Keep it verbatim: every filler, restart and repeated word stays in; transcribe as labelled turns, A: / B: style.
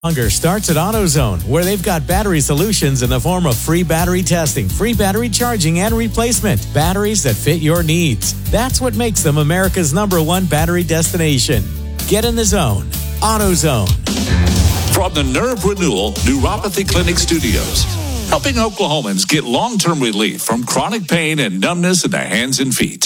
A: Longer starts at AutoZone, where they've got battery solutions in the form of free battery testing, free battery charging, and replacement. Batteries that fit your needs. That's what makes them America's number one battery destination. Get in the zone. AutoZone.
B: From the Nerve Renewal Neuropathy Clinic Studios, helping Oklahomans get long-term relief from chronic pain and numbness in the hands and feet.